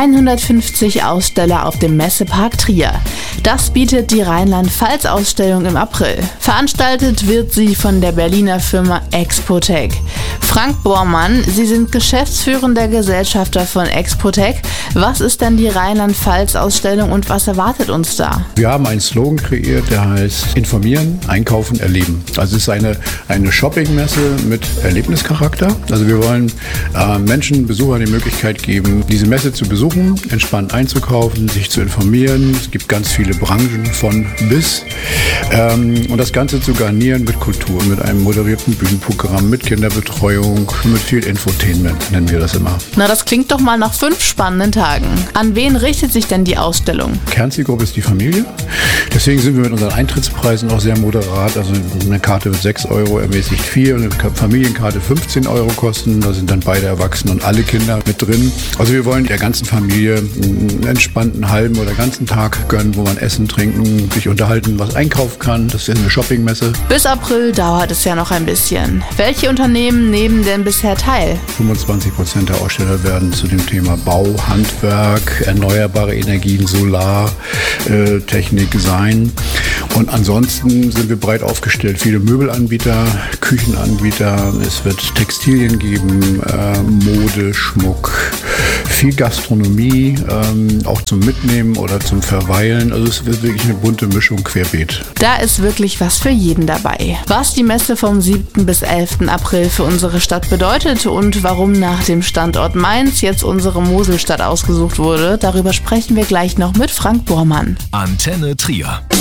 150 Aussteller auf dem Messepark Trier. Das bietet die Rheinland-Pfalz-Ausstellung im April. Veranstaltet wird sie von der Berliner Firma Expotec. Frank Bormann, Sie sind geschäftsführender Gesellschafter von Expotec. Was ist denn die Rheinland-Pfalz-Ausstellung und was erwartet uns da? Wir haben einen Slogan kreiert, der heißt Informieren, Einkaufen, Erleben. Also es ist eine Shoppingmesse mit Erlebnischarakter. Also wir wollen Menschen, Besuchern die Möglichkeit geben, diese Messe zu besuchen, entspannt einzukaufen, sich zu informieren. Es gibt ganz viele Branchen von bis. Und das Ganze zu garnieren mit Kultur, mit einem moderierten Bühnenprogramm, mit Kinderbetreuung, mit viel Infotainment, nennen wir das immer. Na, das klingt doch mal nach 5 spannenden Tagen. An wen richtet sich denn die Ausstellung? Kernzielgruppe ist die Familie. Deswegen sind wir mit unseren Eintrittspreisen auch sehr moderat. Also eine Karte wird 6 Euro, ermäßigt 4. Und eine Familienkarte 15 Euro kosten. Da sind dann beide Erwachsene und alle Kinder mit drin. Also wir wollen der ganzen Familie einen entspannten halben oder ganzen Tag gönnen, wo man essen, trinken, sich unterhalten, was einkaufen kann. Das ist eine Shoppingmesse. Bis April dauert es ja noch ein bisschen. Welche Unternehmen nehmen denn bisher teil? 25% der Aussteller werden zu dem Thema Bau, Handwerk, erneuerbare Energien, Solar, Technik sein. Und ansonsten sind wir breit aufgestellt. Viele Möbelanbieter, Küchenanbieter, es wird Textilien geben, Mode, Schmuck, viel Gastronomie, auch zum Mitnehmen oder zum Verweilen. Also es wird wirklich eine bunte Mischung querbeet. Da ist wirklich was für jeden dabei. Was die Messe vom 7. bis 11. April für unsere Stadt bedeutet und warum nach dem Standort Mainz jetzt unsere Moselstadt ausgesucht wurde, darüber sprechen wir gleich noch mit Frank Bormann. Antenne Trier.